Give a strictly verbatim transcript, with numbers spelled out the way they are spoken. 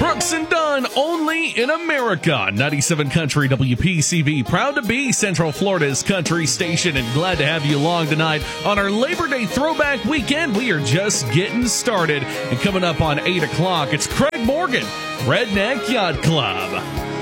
Brooks and Dunn, only in America. ninety-seven Country W P C V, proud to be Central Florida's country station, and glad to have you along tonight on our Labor Day throwback weekend. We are just getting started, and coming up on eight o'clock, it's Craig Morgan, Redneck Yacht Club.